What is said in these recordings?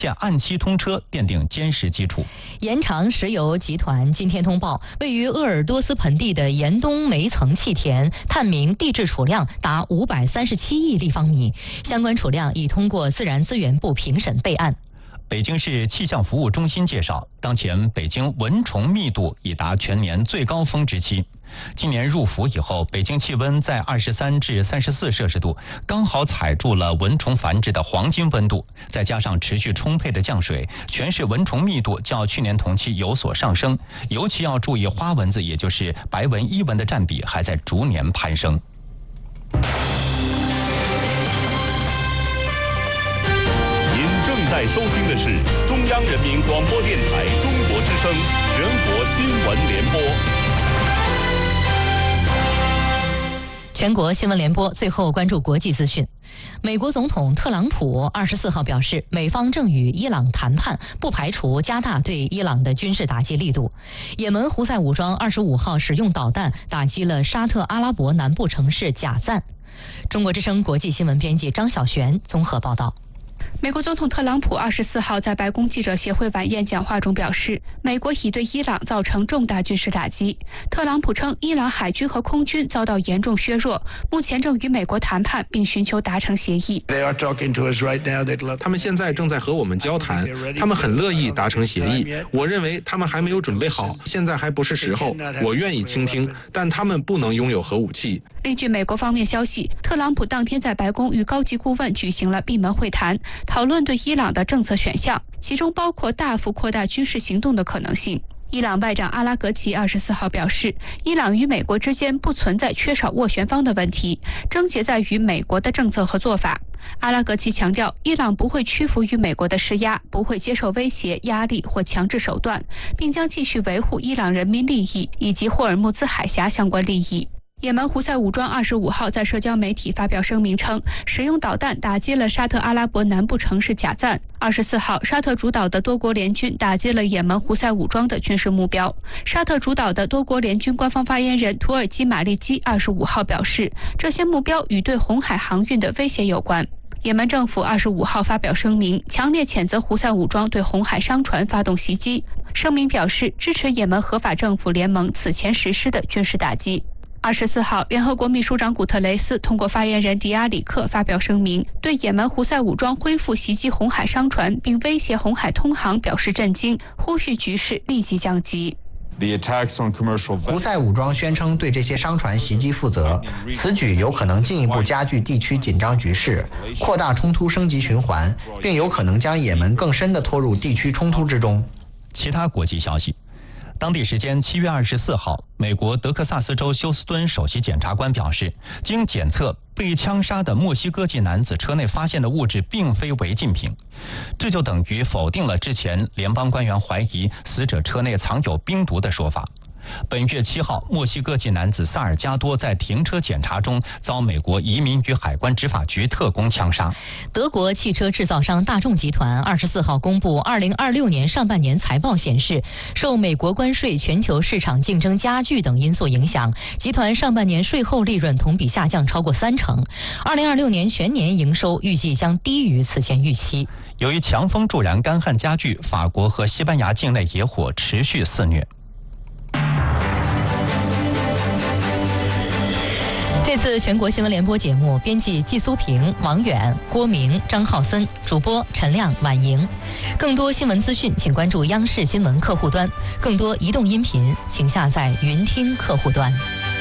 按期通车奠定坚实基础。 延长石油集团今天通报，位于鄂尔多斯盆地的岩东煤层气田探明地质储量达537亿立方米，相关储量已通过自然资源部评审备案。 北京市气象服务中心介绍，当前北京蚊虫密度已达全年最高峰之期。今年入伏以后，北京气温在23至34摄氏度，刚好踩住了蚊虫繁殖的黄金温度。再加上持续充沛的降水，全市蚊虫密度较去年同期有所上升。尤其要注意花蚊子，也就是白蚊、伊蚊的占比还在逐年攀升。 在收听的是中央人民广播电台中国之声全国新闻联播。 全国新闻联播最后关注国际资讯。美国总统特朗普24号表示，美方正与伊朗谈判，不排除加大对伊朗的军事打击力度。也门胡塞武装25号使用导弹打击了沙特阿拉伯南部城市贾赞。中国之声国际新闻编辑张晓璇综合报道。 美国总统特朗普24号在白宫记者协会晚宴讲话中表示，美国已对伊朗造成重大军事打击。特朗普称，伊朗海军和空军遭到严重削弱，目前正与美国谈判，并寻求达成协议。 他们现在正在和我们交谈，他们很乐意达成协议。我认为他们还没有准备好，现在还不是时候。我愿意倾听，但他们不能拥有核武器。 另据美国方面消息，特朗普当天在白宫与高级顾问举行了闭门会谈，讨论对伊朗的政策选项，其中包括大幅扩大军事行动的可能性。伊朗外长阿拉格齐24号表示，伊朗与美国之间不存在缺少斡旋方的问题，症结在于美国的政策和做法。阿拉格齐强调，伊朗不会屈服于美国的施压，不会接受威胁、压力或强制手段，并将继续维护伊朗人民利益以及霍尔木兹海峡相关利益。也门胡塞武装25号在社交媒体发表声明称，使用导弹打击了沙特阿拉伯南部城市贾赞。24号，沙特主导的多国联军打击了也门胡塞武装的军事目标。沙特主导的多国联军官方发言人土耳其马利基25号表示，这些目标与对红海航运的威胁有关。也门政府25号发表声明，强烈谴责胡塞武装对红海商船发动袭击。声明表示，支持也门合法政府联盟此前实施的军事打击。24号，联合国秘书长古特雷斯通过发言人迪亚里克发表声明，对也门胡塞武装恢复袭击红海商船并威胁红海通航表示震惊，呼吁局势立即降级。 胡塞武装宣称对这些商船袭击负责，此举有可能进一步加剧地区紧张局势，扩大冲突升级循环，并有可能将也门更深地拖入地区冲突之中。 其他国际消息。当地时间7月24号，美国德克萨斯州休斯敦首席检察官表示，经检测，被枪杀的墨西哥籍男子车内发现的物质并非违禁品，这就等于否定了之前联邦官员怀疑死者车内藏有冰毒的说法。本月7号，墨西哥籍男子萨尔加多在停车检查中遭美国移民与海关执法局特工枪杀。 德国汽车制造商大众集团24号公布2026年上半年财报显示，受美国关税、全球市场竞争加剧等因素影响，集团上半年税后利润同比下降超过30%。2026年全年营收预计将低于此前预期。 由于强风助燃干旱加剧，法国和西班牙境内野火持续肆虐。 这次全国新闻联播节目，编辑季苏平、王远、郭明、张浩森，主播陈亮、婉莹。更多新闻资讯，请关注央视新闻客户端；更多移动音频，请下载云听客户端。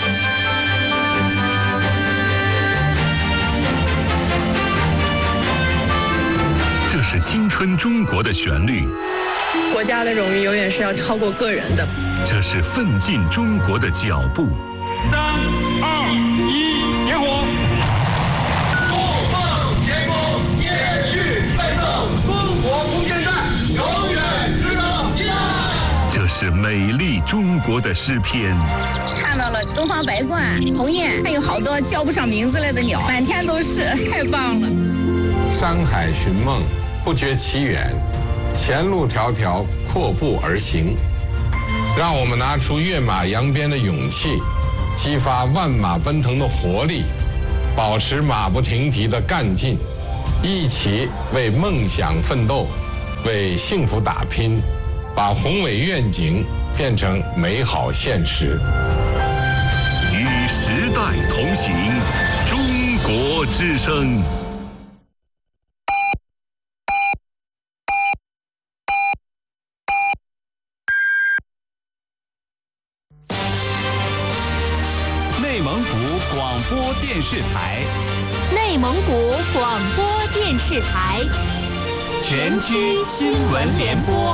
这是青春中国的旋律， 国家的荣誉永远是要超过个人的。 这是奋进中国的脚步。 3、2、1，点火！怒放天空，延续奋斗，中国空间站永远值得依赖。 这是美丽中国的诗篇。 看到了东方白鹳、鸿雁，还有好多叫不上名字来的鸟，满天都是，太棒了。 山海寻梦，不觉其远，前路迢迢，阔步而行。让我们拿出跃马扬鞭的勇气，激发万马奔腾的活力，保持马不停蹄的干劲，一起为梦想奋斗， 为幸福打拼，把宏伟愿景变成美好现实。 与时代同行，中国之声。 内蒙古广播电视台， 内蒙古广播电视台， 全区新闻联播。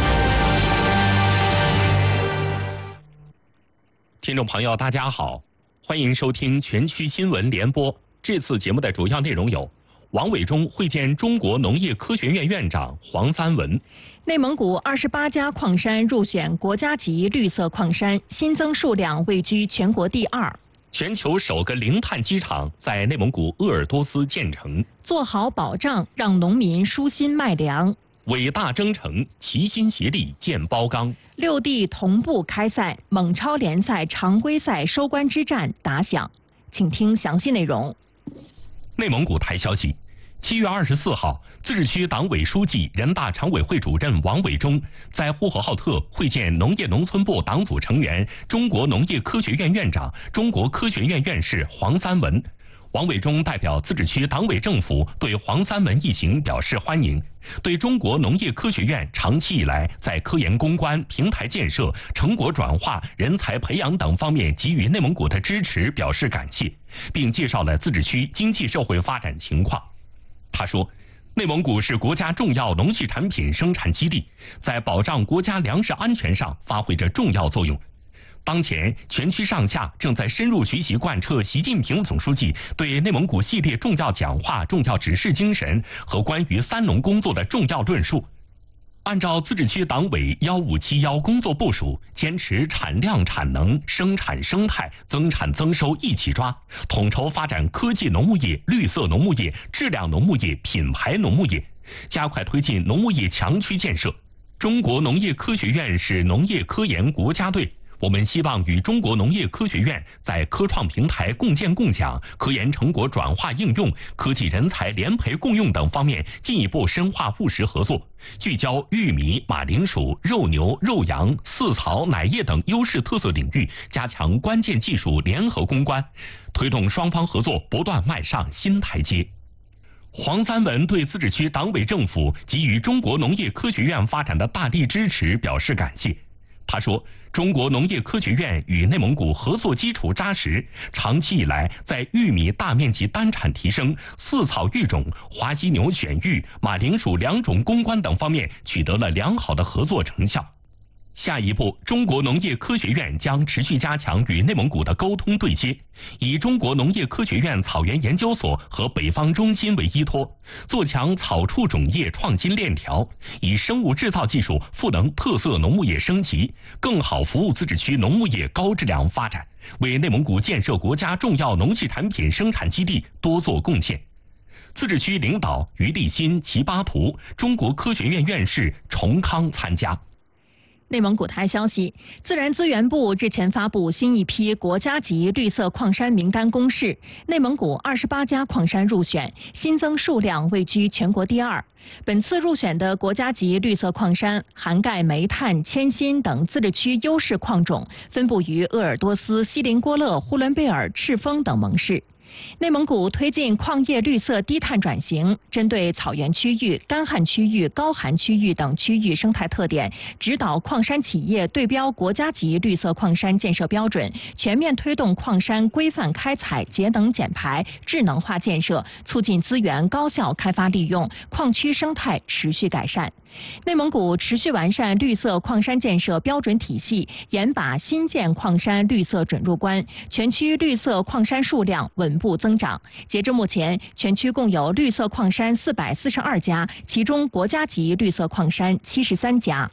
听众朋友，大家好，欢迎收听全区新闻联播。这次节目的主要内容有：王伟忠会见中国农业科学院院长黄三文； 内蒙古28家矿山入选国家级绿色矿山，新增数量位居全国第2。 全球首个零碳机场在内蒙古鄂尔多斯建成， 做好保障，让农民舒心卖粮。 伟大征程，齐心协力建包钢。 6地同步开赛，蒙超联赛常规赛收官之战打响。请听详细内容。 内蒙古台消息，7月24号，自治区党委书记、人大常委会主任王伟忠在呼和浩特会见农业农村部党组成员、中国农业科学院院长、中国科学院院士黄三文。王伟忠代表自治区党委政府对黄三文一行表示欢迎，对中国农业科学院长期以来在科研攻关、平台建设、成果转化、人才培养等方面给予内蒙古的支持表示感谢，并介绍了自治区经济社会发展情况。他说，内蒙古是国家重要农畜产品生产基地，在保障国家粮食安全上发挥着重要作用。当前，全区上下正在深入学习贯彻习近平总书记对内蒙古系列重要讲话、重要指示精神和关于三农工作的重要论述。按照自治区党委1571工作部署，坚持产量产能、生产生态、增产增收一起抓，统筹发展科技农牧业、绿色农牧业、质量农牧业、品牌农牧业，加快推进农牧业强区建设。中国农业科学院是农业科研国家队，我们希望与中国农业科学院在科创平台共建共享、科研成果转化应用、科技人才联培共用等方面进一步深化务实合作，聚焦玉米、马铃薯、肉牛、肉羊、饲草、奶业等优势特色领域，加强关键技术联合攻关，推动双方合作不断迈上新台阶。黄三文对自治区党委政府给予中国农业科学院发展的大力支持表示感谢。他说，中国农业科学院与内蒙古合作基础扎实，长期以来在玉米大面积单产提升、饲草育种、华西牛选育、马铃薯良种攻关等方面取得了良好的合作成效。下一步，中国农业科学院将持续加强与内蒙古的沟通对接，以中国农业科学院草原研究所和北方中心为依托，做强草畜种业创新链条，以生物制造技术赋能特色农牧业升级，更好服务自治区农牧业高质量发展，为内蒙古建设国家重要农畜产品生产基地多做贡献。自治区领导于立新、齐巴图、中国科学院院士崇康参加。 内蒙古台消息，自然资源部日前发布新一批国家级绿色矿山名单公示，内蒙古28家矿山入选，新增数量位居全国第2。本次入选的国家级绿色矿山涵盖煤炭、铅锌等自治区优势矿种，分布于鄂尔多斯、锡林郭勒、呼伦贝尔、赤峰等盟市。内蒙古推进矿业绿色低碳转型，针对草原区域、干旱区域、高寒区域等区域生态特点，指导矿山企业对标国家级绿色矿山建设标准，全面推动矿山规范开采、节能减排、智能化建设，促进资源高效开发利用，矿区生态持续改善。内蒙古持续完善绿色矿山建设标准体系，严把新建矿山绿色准入关，全区绿色矿山数量稳步增长。截至目前，全区共有绿色矿山442家，其中国家级绿色矿山73家。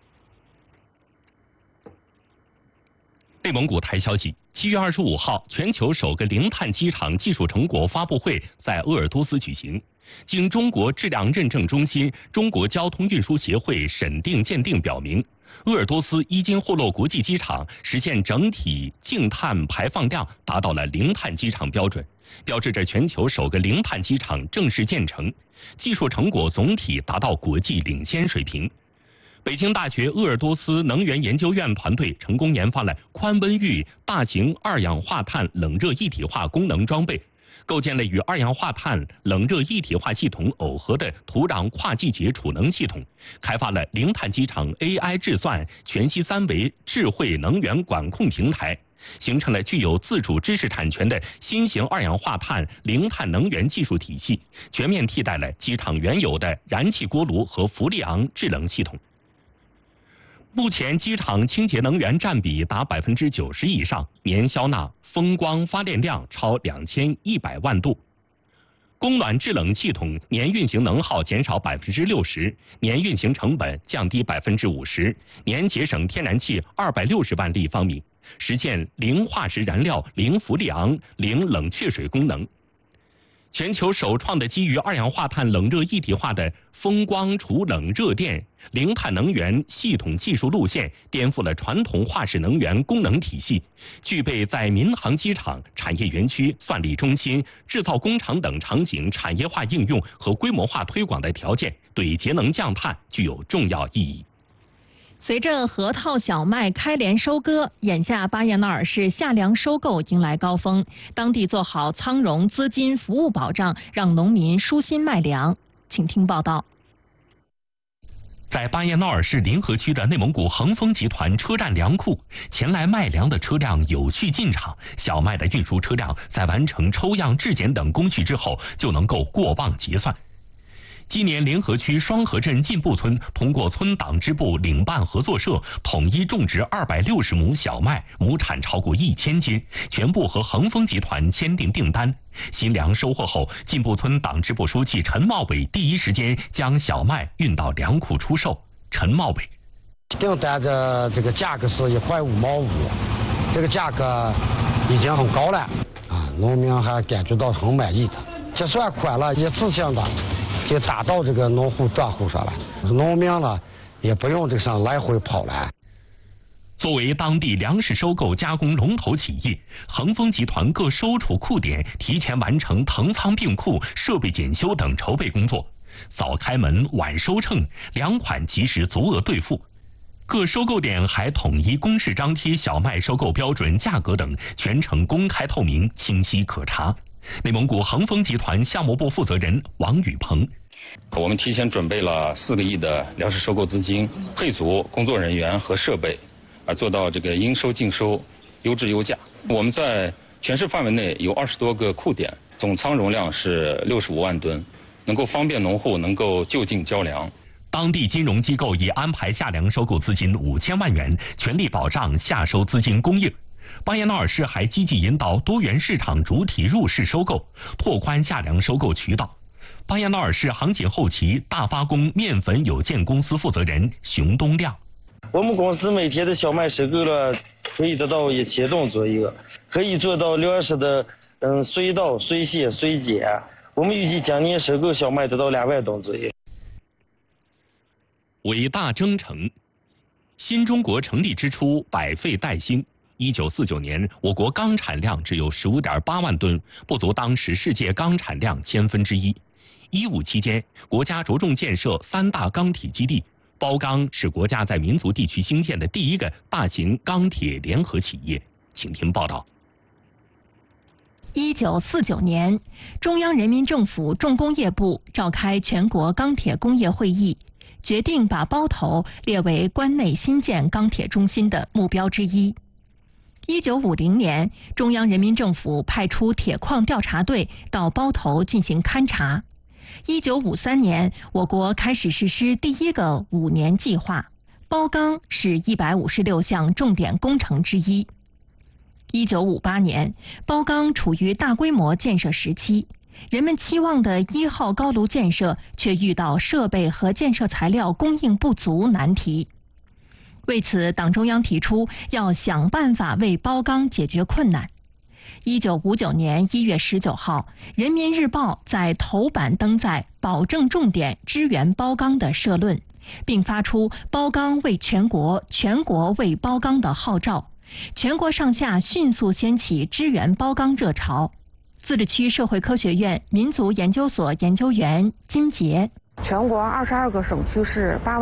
内蒙古台消息，7月25号，全球首个零碳机场技术成果发布会在鄂尔多斯举行。经中国质量认证中心、中国交通运输协会审定鉴定表明，鄂尔多斯伊金霍洛国际机场实现整体净碳排放量达到了零碳机场标准，标志着全球首个零碳机场正式建成， 技术成果总体达到国际领先水平。北京大学鄂尔多斯能源研究院团队成功研发了宽温域大型二氧化碳冷热一体化功能装备，构建了与二氧化碳冷热一体化系统耦合的土壤跨季节储能系统，开发了零碳机场 AI 智算全息3维智慧能源管控平台，形成了具有自主知识产权的新型二氧化碳零碳能源技术体系，全面替代了机场原有的燃气锅炉和氟利昂制冷系统。目前，机场清洁能源占比达90%以上，年消纳风光发电量超2100万度。供暖制冷系统年运行能耗减少60%，年运行成本降低50%，年节省天然气260万立方米，实现零化石燃料、零氟利昂、零冷却水功能。全球首创的基于二氧化碳冷热一体化的风光储冷热电零碳能源系统技术路线，颠覆了传统化石能源功能体系，具备在民航机场、产业园区、算力中心、制造工厂等场景产业化应用和规模化推广的条件，对节能降碳具有重要意义。 随着河套小麦开镰收割，眼下巴彦淖尔市夏粮收购迎来高峰，当地做好仓容资金服务保障，让农民舒心卖粮。请听报道。 在巴彦淖尔市临河区的内蒙古恒丰集团车站粮库，前来卖粮的车辆有序进场，小麦的运输车辆在完成抽样质检等工序之后，就能够过磅结算。今年临河区双河镇进步村通过村党支部领办合作社统一种植260亩小麦，亩产超过1000斤，全部和恒丰集团签订订单。新粮收获后，进步村党支部书记陈茂伟第一时间将小麦运到粮库出售。陈茂伟： 订单的这个价格是1块5毛5，这个价格已经很高了啊，农民还感觉到很满意的。结算款了，一次性的就打到这个农户账户上了，农民呢也不用这上来回跑了。 作为当地粮食收购加工龙头企业，恒丰集团各收储库点提前完成腾仓并库、设备检修等筹备工作，早开门晚收称，粮款及时足额兑付。各收购点还统一公示张贴小麦收购标准、价格等，全程公开透明、清晰可查。内蒙古恒丰集团项目部负责人王宇鹏： 我们提前准备了4个亿的粮食收购资金，配足工作人员和设备，做到这个应收尽收、优质优价。我们在全市范围内有20多个库点，总仓容量是65万吨，能够方便农户能够就近交粮。 当地金融机构已安排夏粮收购资金5000万元，全力保障夏收资金供应。巴彦淖尔市还积极引导多元市场主体入市收购，拓宽夏粮收购渠道。巴彦淖尔市航锦后旗大发工面粉有限公司负责人熊东亮： 我们公司每天的小麦收购了可以得到1000吨左右，可以做到粮食的随到随卸随检。我们预计今年收购小麦得到2万吨左右。 伟大征程，新中国成立之初百废待兴。1949年，我国钢产量只有15.8万吨，不足当时世界钢产量1/1000。15期间，国家着重建设3大钢体基地，包钢是国家在民族地区兴建的第一个大型钢铁联合企业。请听报道。 1949年，中央人民政府重工业部召开全国钢铁工业会议，决定把包头列为关内新建钢铁中心的目标之一。1950年，中央人民政府派出铁矿调查队到包头进行勘察。1953年，我国开始实施第一个5年计划，包钢是156项重点工程之一。1958年，包钢处于大规模建设时期，人们期望的1号高炉建设却遇到设备和建设材料供应不足难题。为此，党中央提出要想办法为包钢解决困难。1959年1月19号，《人民日报》在头版登载保证重点支援包钢的社论，并发出包钢为全国，全国为包钢的号召，全国上下迅速掀起支援包钢热潮。 自治区社会科学院民族研究所研究员金杰。 全国22个省区市8万